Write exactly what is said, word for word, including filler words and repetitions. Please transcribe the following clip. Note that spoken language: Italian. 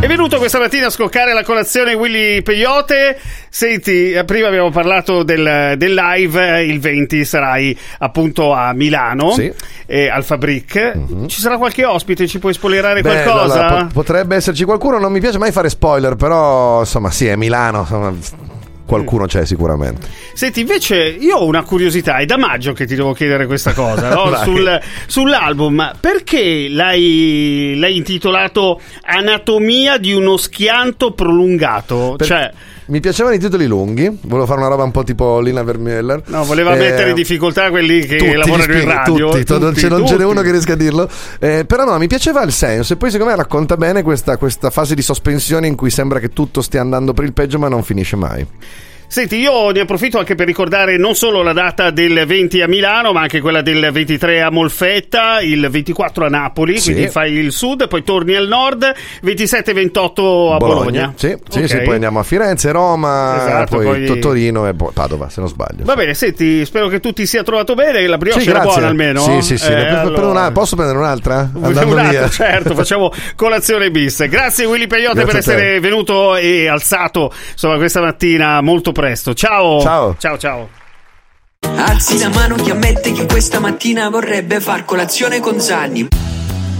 È venuto questa mattina a scoccare la colazione Willy Peyote. Senti, prima abbiamo parlato del, del live, il venti sarai appunto a Milano, sì. eh, al Fabric. Mm-hmm. Ci sarà qualche ospite? Ci puoi spoilerare Beh, qualcosa? Allora, po- potrebbe esserci qualcuno, non mi piace mai fare spoiler, però insomma sì, è Milano, insomma, qualcuno c'è sicuramente. Senti, invece io ho una curiosità, è da maggio che ti devo chiedere questa cosa, no? Sul, sull'album, perché l'hai, l'hai intitolato Anatomia di uno schianto prolungato? Per... Cioè... Mi piacevano i titoli lunghi, volevo fare una roba un po' tipo Lina Vermeuler. No, voleva eh, mettere in difficoltà quelli che tutti lavorano in radio. Tutti, tutti, non, tutti, non ce n'è uno che riesca a dirlo. Eh, però no, mi piaceva il senso. E poi secondo me racconta bene questa, questa fase di sospensione in cui sembra che tutto stia andando per il peggio ma non finisce mai. Senti, io ne approfitto anche per ricordare non solo la data del venti a Milano, ma anche quella del ventitré a Molfetta, il ventiquattro a Napoli, sì. Quindi fai il sud, poi torni al nord, ventisette ventotto a Bologna. Bologna. Sì, sì, okay. Sì, poi andiamo a Firenze, Roma, esatto, poi, poi Torino e Padova, se non sbaglio. Va sì. bene, senti, spero che tu ti sia trovato bene, la brioche sì, era grazie. buona almeno. Sì, sì, sì. Eh, allora... una... Posso prendere un'altra? Andando un'altra, via. certo, facciamo colazione bis. Grazie Willy Peyote Grazie per essere venuto e alzato insomma questa mattina molto presto. Ciao. Ciao. Ciao, ciao. Alzi la mano chi ammette che questa mattina vorrebbe far colazione con Zanni.